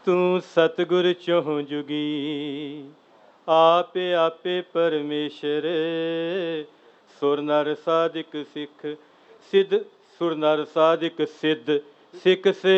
ਤੂੰ ਸਤਿਗੁਰ ਚਹੁ ਜੁਗੀ, ਆਪੇ ਆਪੇ ਪਰਮੇਸ਼ਰ। ਸੁਰ ਨਰ ਸਾਧਿਕ ਸਿੱਖ ਸਿੱਧ, ਸੁਰ ਨਰ ਸਾਧਿਕ ਸਿੱਧ, ਸਿੱਖ ਸੇ